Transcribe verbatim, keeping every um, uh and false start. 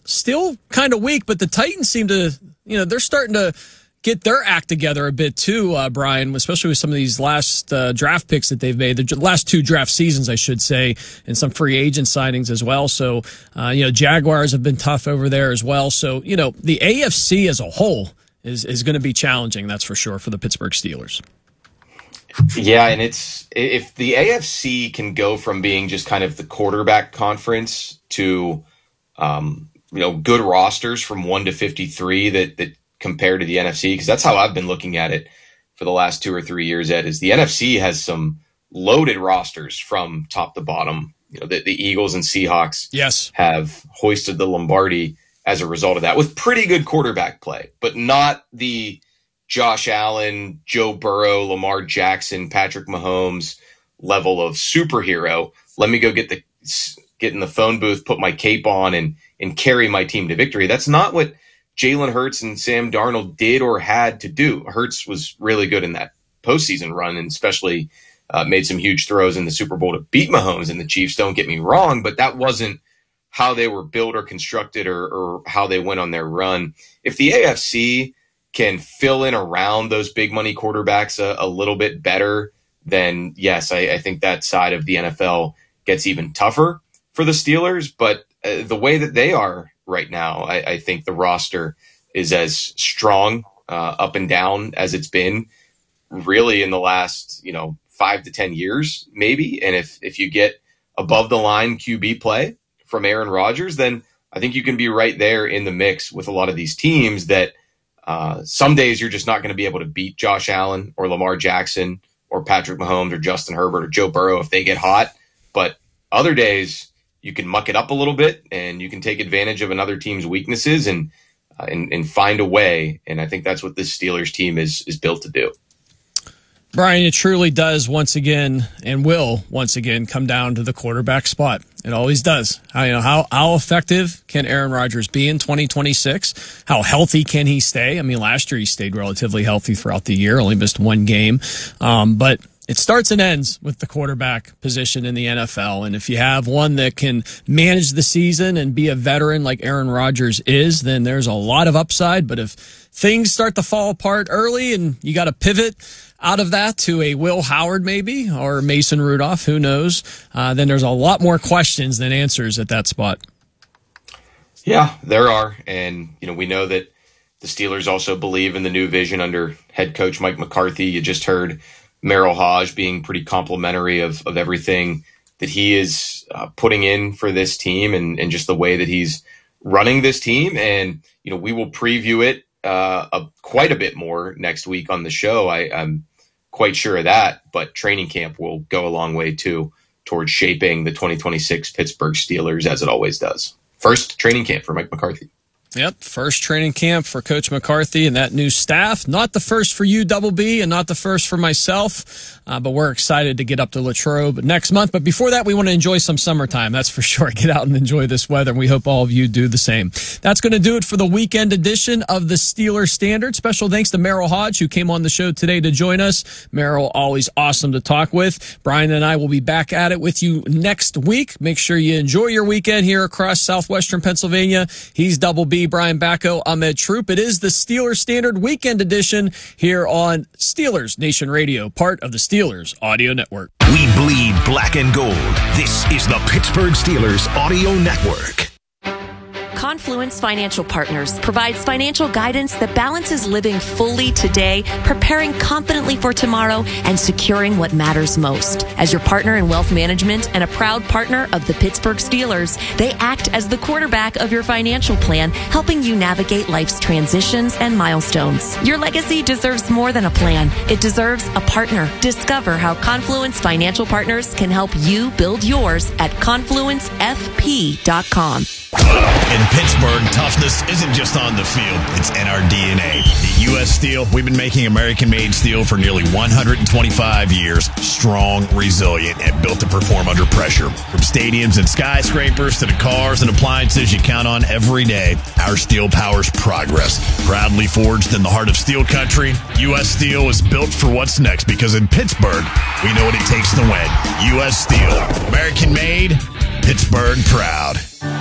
still kind of weak, but the Titans seem to, you know, they're starting to get their act together a bit too, uh, Brian, especially with some of these last uh, draft picks that they've made, the last two draft seasons, I should say, and some free agent signings as well. So, uh, you know, Jaguars have been tough over there as well. So, you know, the A F C as a whole is, is going to be challenging, that's for sure, for the Pittsburgh Steelers. Yeah, and it's if the A F C can go from being just kind of the quarterback conference to, um, you know, good rosters from one to fifty-three that that compared to the N F C, because that's how I've been looking at it for the last two or three years, Ed, is the N F C has some loaded rosters from top to bottom. You know, the, the Eagles and Seahawks yes. have hoisted the Lombardi as a result of that with pretty good quarterback play, but not the Josh Allen, Joe Burrow, Lamar Jackson, Patrick Mahomes level of superhero. Let me go get the get in the phone booth, put my cape on, and and carry my team to victory. That's not what Jalen Hurts and Sam Darnold did or had to do. Hurts was really good in that postseason run, and especially uh, made some huge throws in the Super Bowl to beat Mahomes and the Chiefs. Don't get me wrong, but that wasn't how they were built or constructed or, or how they went on their run. If the A F C can fill in around those big money quarterbacks a, a little bit better, then yes, I, I think that side of the N F L gets even tougher for the Steelers. But uh, the way that they are right now, I, I think the roster is as strong uh, up and down as it's been really in the last, you know, five to ten years, maybe. And if if you get above the line Q B play from Aaron Rodgers, then I think you can be right there in the mix with a lot of these teams that uh, some days you're just not going to be able to beat Josh Allen or Lamar Jackson or Patrick Mahomes or Justin Herbert or Joe Burrow if they get hot. But other days, you can muck it up a little bit and you can take advantage of another team's weaknesses and, uh, and and find a way. And I think that's what this Steelers team is is built to do. Brian, it truly does once again and will once again come down to the quarterback spot. It always does. How, you know, how, how effective can Aaron Rodgers be in twenty twenty-six? How healthy can he stay? I mean, last year he stayed relatively healthy throughout the year, only missed one game. Um, but it starts and ends with the quarterback position in the N F L. And if you have one that can manage the season and be a veteran like Aaron Rodgers is, then there's a lot of upside. But if things start to fall apart early and you got to pivot out of that to a Will Howard maybe or Mason Rudolph, who knows, uh, then there's a lot more questions than answers at that spot. Yeah, there are. And, you know, we know that the Steelers also believe in the new vision under head coach Mike McCarthy. You just heard Merrill Hodge being pretty complimentary of, of everything that he is uh, putting in for this team and, and just the way that he's running this team. And, you know, we will preview it uh, a, quite a bit more next week on the show. I, I'm quite sure of that, but training camp will go a long way too towards shaping the twenty twenty-six Pittsburgh Steelers as it always does. First training camp for Mike McCarthy. Yep, first training camp for Coach McCarthy and that new staff. Not the first for you, Double B, and not the first for myself, uh, but we're excited to get up to Latrobe next month. But before that, we want to enjoy some summertime, that's for sure. Get out and enjoy this weather, and we hope all of you do the same. That's going to do it for the weekend edition of the Steelers Standard. Special thanks to Merrill Hodge, who came on the show today to join us. Merrill, always awesome to talk with. Brian and I will be back at it with you next week. Make sure you enjoy your weekend here across southwestern Pennsylvania. He's Double B, Brian Bacco, Ahmed Troop. It is the Steelers Standard Weekend Edition here on Steelers Nation Radio, part of the Steelers Audio Network. We bleed black and gold. This is the Pittsburgh Steelers Audio Network. Confluence Financial Partners provides financial guidance that balances living fully today, preparing confidently for tomorrow, and securing what matters most. As your partner in wealth management and a proud partner of the Pittsburgh Steelers, they act as the quarterback of your financial plan, helping you navigate life's transitions and milestones. Your legacy deserves more than a plan. It deserves a partner. Discover how Confluence Financial Partners can help you build yours at confluence f p dot com. In Pittsburgh, toughness isn't just on the field, it's in our D N A. At U S Steel, we've been making American-made steel for nearly one hundred twenty-five years. Strong, resilient, and built to perform under pressure. From stadiums and skyscrapers to the cars and appliances you count on every day, our steel powers progress. Proudly forged in the heart of steel country, U S Steel is built for what's next because in Pittsburgh, we know what it takes to win. U S Steel, American-made, Pittsburgh proud.